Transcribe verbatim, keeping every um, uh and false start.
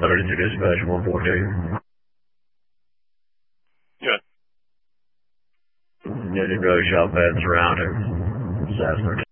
thirty to dispatch one fourteen. Yeah. Need to go shop pads around here. Sassner.